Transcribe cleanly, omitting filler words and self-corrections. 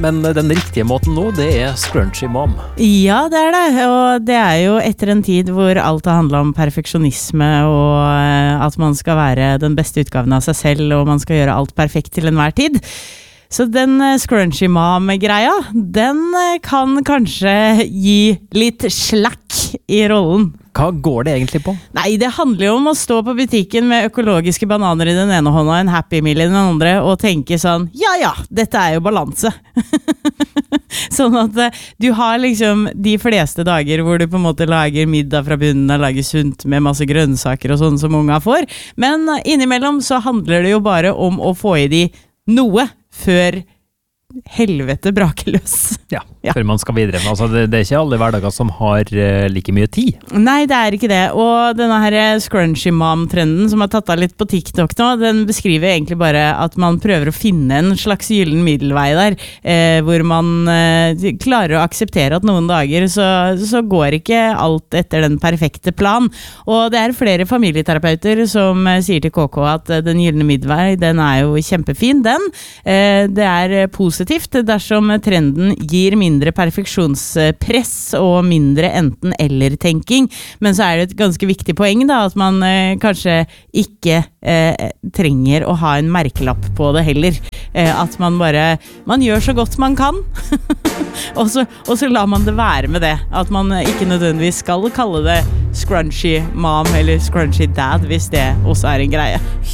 Men den riktige måten nå, det scrunchy mom. Ja, det det, og det jo etter en tid hvor alt har handlet om perfeksjonisme og at man skal være den beste utgaven av seg selv og man skal gjøre alt perfekt til enhver tid. Så den scrunchy mom-greia, den kan kanskje gi litt slakk i rollen. Hva går det egentlig på? Nei, det handler jo om å stå på butikken med økologiske bananer i den ene hånda og en Happy Meal i den andre og tenke sånn, ja, dette jo balanse. Sånn at du har liksom de fleste dager hvor du på en måte lager middag fra bunnen og lager sunt med masse grønnsaker og sånn som unga får. Men innimellom så handler det jo bare om å få i de noe før helvete braker løs. Ja, før man skal videre. Altså, det ikke alle hverdager som har like mye tid. Nei, det ikke det. Og denne her scrunchy mom-trenden som har tatt av litt på TikTok nå, den beskriver egentlig bare at man prøver å finne en slags gyllen middelvei der, hvor man klarer å akseptere at noen dager så går ikke alt etter den perfekte plan. Og det flere familieterapeuter som sier til KK at den gyllene middelvei, den jo kjempefin, den. Det positivt dersom trenden gir mindre perfeksjonspress og mindre enten-eller-tenking, men så det et ganske viktig poeng da, at man kanskje ikke trenger å ha en merkelapp på det heller. At man gjør så godt man kan, og så lar man det være med det. At man ikke nødvendigvis skal kalle det scrunchy mom eller scrunchy dad, hvis det også en greie.